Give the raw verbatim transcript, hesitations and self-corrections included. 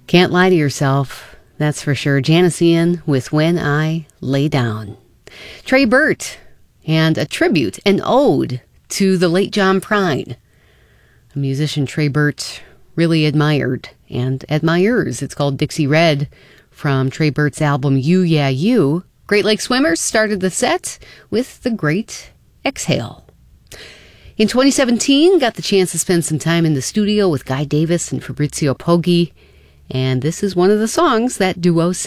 Can't lie to yourself, that's for sure. Janis Ian with When I Lay Down. Trey Burt, and a tribute, an ode to the late John Prine, a musician Trey Burt really admired and admires. It's called Dixie Red from Trey Burt's album You Yeah You. Great Lake Swimmers started the set with The Great Exhale. In twenty seventeen, got the chance to spend some time in the studio with Guy Davis and Fabrizio Poggi, and this is one of the songs that duo